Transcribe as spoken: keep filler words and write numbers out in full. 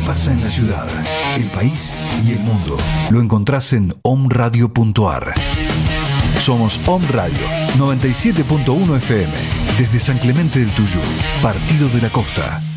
pasa en la ciudad, el país y el mundo lo encontrás en omradio punto ar. Somos Om Radio noventa y siete punto uno F M desde San Clemente del Tuyú, Partido de la Costa.